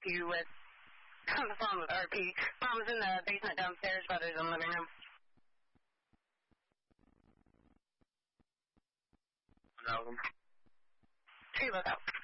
you with on the phone with RP. Mom's in the basement downstairs, brother's in the living room. No. Tree, look out.